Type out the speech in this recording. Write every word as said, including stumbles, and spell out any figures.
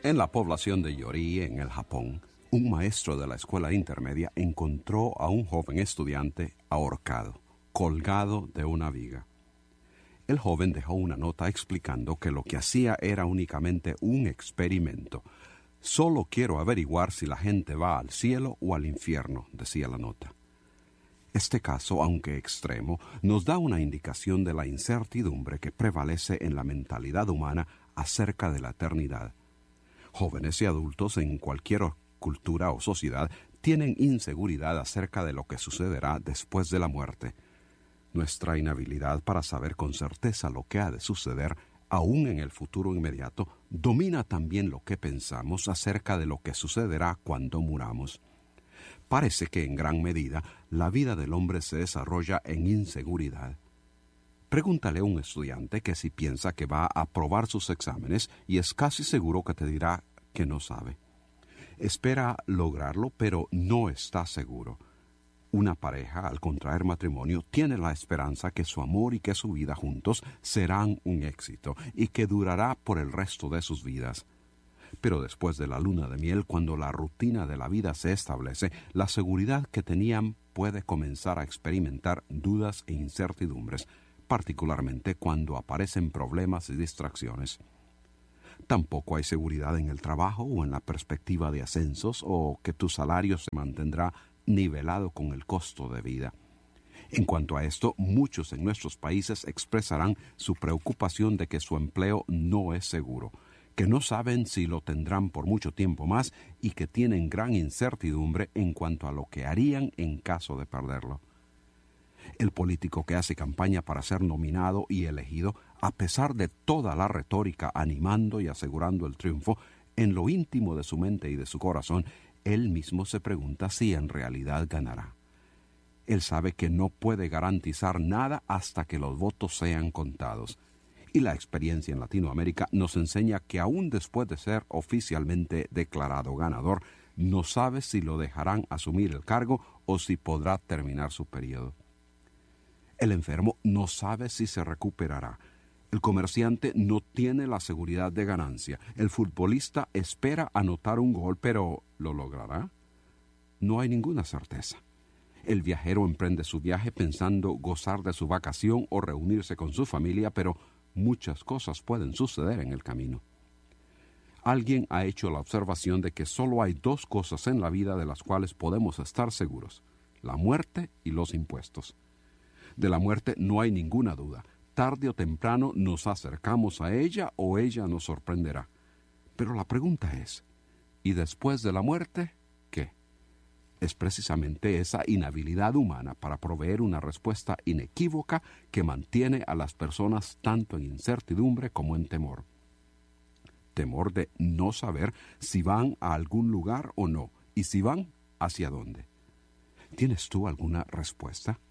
En la población de Yori, en el Japón, un maestro de la escuela intermedia encontró a un joven estudiante ahorcado, colgado de una viga. El joven dejó una nota explicando que lo que hacía era únicamente un experimento. Solo quiero averiguar si la gente va al cielo o al infierno, decía la nota. Este caso, aunque extremo, nos da una indicación de la incertidumbre que prevalece en la mentalidad humana acerca de la eternidad. Jóvenes y adultos en cualquier cultura o sociedad tienen inseguridad acerca de lo que sucederá después de la muerte. Nuestra inhabilidad para saber con certeza lo que ha de suceder, aún en el futuro inmediato, domina también lo que pensamos acerca de lo que sucederá cuando muramos. Parece que en gran medida la vida del hombre se desarrolla en inseguridad. Pregúntale a un estudiante que si piensa que va a aprobar sus exámenes y es casi seguro que te dirá que no sabe. Espera lograrlo, pero no está seguro. Una pareja, al contraer matrimonio, tiene la esperanza que su amor y que su vida juntos serán un éxito y que durará por el resto de sus vidas. Pero después de la luna de miel, cuando la rutina de la vida se establece, la seguridad que tenían puede comenzar a experimentar dudas e incertidumbres, particularmente cuando aparecen problemas y distracciones. Tampoco hay seguridad en el trabajo o en la perspectiva de ascensos o que tu salario se mantendrá nivelado con el costo de vida. En cuanto a esto, muchos en nuestros países expresarán su preocupación de que su empleo no es seguro, que no saben si lo tendrán por mucho tiempo más y que tienen gran incertidumbre en cuanto a lo que harían en caso de perderlo. El político que hace campaña para ser nominado y elegido, a pesar de toda la retórica animando y asegurando el triunfo, en lo íntimo de su mente y de su corazón, él mismo se pregunta si en realidad ganará. Él sabe que no puede garantizar nada hasta que los votos sean contados. Y la experiencia en Latinoamérica nos enseña que aún después de ser oficialmente declarado ganador, no sabe si lo dejarán asumir el cargo o si podrá terminar su periodo. El enfermo no sabe si se recuperará. El comerciante no tiene la seguridad de ganancia. El futbolista espera anotar un gol, pero ¿lo logrará? No hay ninguna certeza. El viajero emprende su viaje pensando gozar de su vacación o reunirse con su familia, pero muchas cosas pueden suceder en el camino. Alguien ha hecho la observación de que solo hay dos cosas en la vida de las cuales podemos estar seguros: la muerte y los impuestos. De la muerte no hay ninguna duda. Tarde o temprano nos acercamos a ella o ella nos sorprenderá. Pero la pregunta es, ¿y después de la muerte, qué? Es precisamente esa inhabilidad humana para proveer una respuesta inequívoca que mantiene a las personas tanto en incertidumbre como en temor. Temor de no saber si van a algún lugar o no, y si van, ¿hacia dónde? ¿Tienes tú alguna respuesta?